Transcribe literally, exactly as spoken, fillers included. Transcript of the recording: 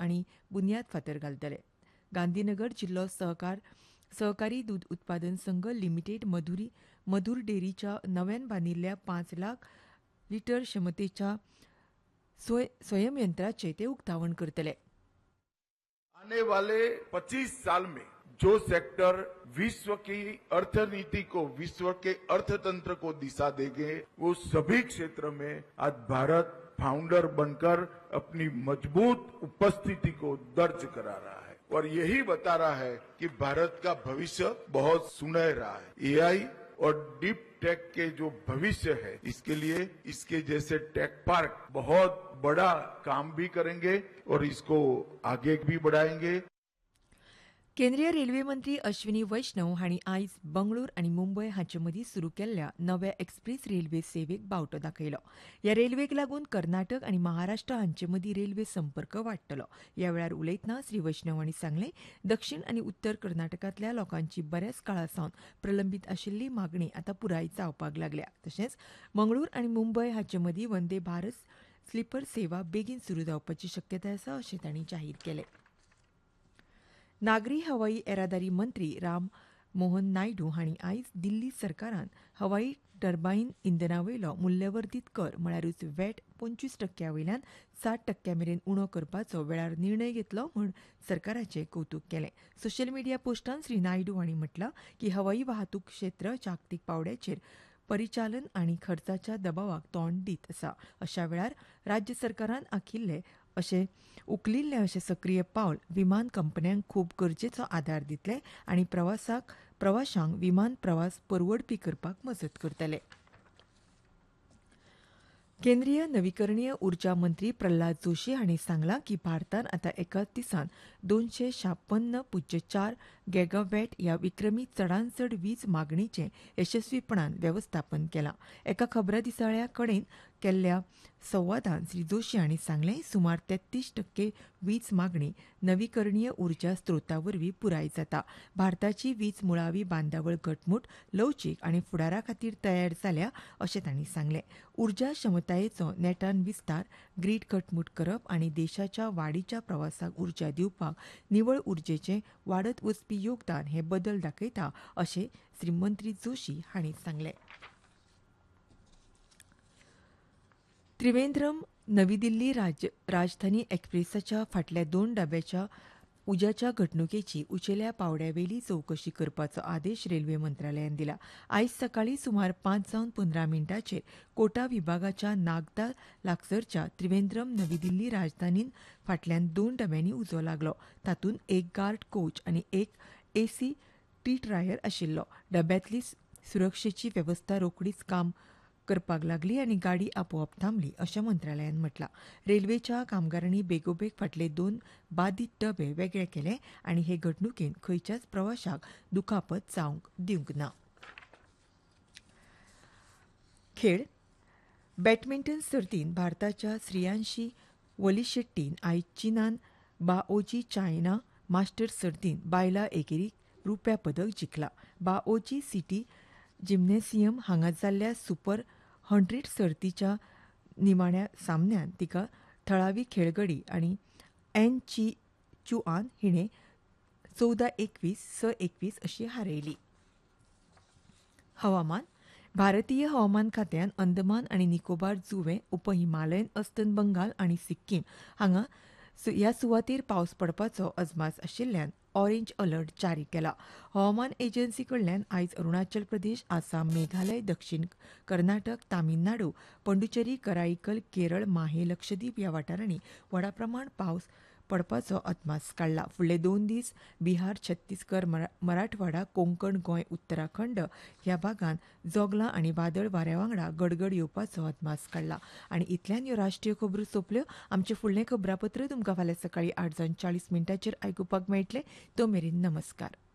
आनी बुनयाद फातर घालतले. गांधीनगर जिल्लो सहकार सहकारी दूध उत्पादन संघ लिमिटेड मधुरी मधुर डेअरीच्या नव्यान बांदिल्ल्या पाच लाख लिटर क्षमतेच्या स्वय स्वयंयंत्राचे ते उक्तावण करतले. आने वाले पच्चीस साल में जो सेक्टर विश्व की अर्थनीति को, विश्व के अर्थतंत्र को दिशा देंगे, वो सभी क्षेत्र में आज भारत फाउंडर बनकर अपनी मजबूत उपस्थिति को दर्ज करा रहा है और यही बता रहा है कि भारत का भविष्य बहुत सुनहरा है. एआई और डीप टेक के जो भविष्य है, इसके लिए इसके जैसे टेक पार्क बहुत बड़ा काम भी करेंगे और इसको आगे भी बढ़ाएंगे. केंद्रीय रेल्वे मंत्री अश्विनी वैष्णव हांणी आयज बंगळूर आनी मुंबय हांचे मदीं सुरू केल्ल्या नव्या एक्सप्रेस रेल्वे सेवेक बावटो दाखयलो. ह्या रेल्वेक लागून कर्नाटक आनी महाराष्ट्र हांचे मदीं रेल्वे संपर्क वाडटलो. ह्या वेळार उलयतना श्री वैष्णव हांणी सांगलें, दक्षिण आनी उत्तर कर्नाटकांतल्या लोकांची बऱ्याच काळा सावन प्रलंबीत आशिल्ली मागणी आतां पुराय जावपाक लागल्या. तशेंच मंगळूर आनी मुंबय हांचे मदीं वंदे भारत स्लीपर सेवा बेगीन सुरू जावपाची शक्यताय आसा अशें तांणी जाहीर केलें. नागरी हवाई येरादारी मंत्री राम मोहन नायडू हांणी आयज दिल्ली सरकारान हवाई टर्बाईन इंधनावयलो मूल्यवर्धित कर म्हळ्यारूच व्हॅट पंचवीस टक्क्या वयल्यान साठ टक्क्या मेरेन उणो करपाचो वेळार निर्णय घेतलो म्हूण सरकाराचें कौतुक केलें. सोशल मिडिया पोस्टान श्री नायडू हांणी म्हटलां की हवाई वाहतूक क्षेत्र जागतीक पावड्याचेर परिचालन आनी खर्चाच्या दबावाक तोंड दीत आसा. अशा वेळार राज्य सरकारान आंखिल्ले अशें उखलिल्ले अशें सक्रीय पावल विमान कंपन्यांक खूब गरजेचो आदार दितले आनी प्रवासाक प्रवाशांक विमान प्रवास परवडपी करपाक मजत करतले. केंद्रीय नवीकरणीय उर्जा मंत्री प्रल्हाद जोशी हांणी सांगलां की भारतान आतां एकाच दिसान दोनशे छापन्न पुज्य चार गॅगावॅट ह्या विक्रमी चडांत चड वीज मागणीचें यशस्वीपणान वेवस्थापन केलां. एका खबरादिसाळ्या कडेन केल्ल्या संवादांत श्री जोशी हांणी सांगलें, सुमार तेत्तीस टक्के वीज मागणी नवीकरणीय उर्जा स्त्रोतां वरवीं पुराय जाता. भारताची वीज मुळावी बांदावळ घटमूट लवचीक आनी फुडारा खातीर तयार जाल्या अशें तांणी सांगलें. उर्जा क्षमतायेचो नेटान विस्तार, ग्रीड घटमूट करप आनी देशाच्या वाडीच्या प्रवासाक उर्जा दिवपाक निवळ उर्जेचें वाडत वचपी योगदान हे बदल दाखयता अशें श्री मंत्री जोशी हांणी सांगलें. त्रिवेंद्रम नवी दिल्ली राज राजधानी एक्सप्रेसाच्या फाटल्या दोन डब्याच्या उज्याच्या घडणुकेची उंचेल्या पावड्यावेली चवकशी करपाचो आदेश रेल्वे मंत्रालयान दिला. आयज सकाळीं सुमार पांच जावन पंदरा मिनटांचेर कोटा विभागाच्या नागदा लागसरच्या त्रिवेंद्रम नवी दिल्ली राजधानीन फाटल्यान दोन डब्यांनी उजो लागलो. तातूंत एक गार्ड कोच आनी एक एसी टी टायर आशिल्लो. डब्यांतली सुरक्षेची वेवस्था रोखडीच काम करपाक लागली आनी गाडी आपोआप थांबली अशें मंत्रालयान म्हटलां. रेल्वेच्या कामगारांनी बेगोबेग फाटले दोन बादीत डबे वेगळे केले आनी हे घडणुकेन खंयच्याच प्रवाशाक दुखापत जावंक दिवंक ना. खेळ बॅडमिंटन सर्तींत भारताच्या श्रेयांशी वलीशेट्टीन आयज चीनान बाओजी चायना मास्टर्स सर्तींत बायलां एकेरीक रुप्या पदक जिखलां. बाओजी सिटी जिम्नॅसियम हांगा जाल्ल्या सुपर हंड्रेड सर्तीच्या निमाण्या सामन्यांत तिका थळावी खेळगडी आनी एन ची चुआन हिणें चवदा एकवीस स एकवीस अशी हारयली. हवामान भारतीय हवामान खात्यान अंदमान आनी निकोबार जुंवे, उपहिमालयन अस्तंत बंगाल आनी सिक्कीम हांगा ह्या सुवातेर पावस पडपाचो अजमास आशिल्ल्यान ऑरेंज अलर्ट जारी केला. हवामान एजन्सी कडल्यान आयज अरुणाचल प्रदेश, आसाम, मेघालय, दक्षिण कर्नाटक, तामिळनाडू, पंडुचेरी, कराईकल, केरळ, माहे, लक्षद्वीप ह्या वाठारांनी व्हडा प्रमाण पावस पडपाचो अदमास काडला. फुडले दोन दीस बिहार, छत्तीसगड, मराठवाडा, कोंकण, गोंय, उत्तराखंड ह्या भागांत जोगलां आनी वादळ वाऱ्या वांगडा गडगड येवपाचो अदमास काडला. आनी इतल्यान ह्यो राष्ट्रीय खबरो सोंपल्यो. आमचे फुडलें खबरापत्र तुमकां फाल्यां सकाळीं आठ जावन चाळीस मिनटांचेर आयकुपाक मेळटलें. तो मेरेन नमस्कार.